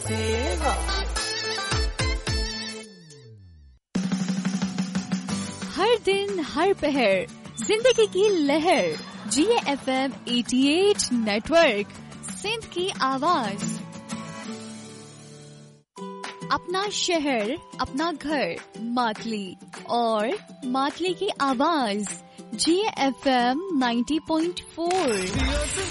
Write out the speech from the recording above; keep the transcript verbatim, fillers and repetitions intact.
सेवा। हर दिन हर पहर जिंदगी की लहर, जी एफ एम अठासी नेटवर्क, सिंध की आवाज। अपना शहर, अपना घर, मातली और मातली की आवाज, जी एफ एम नब्बे पॉइंट चार।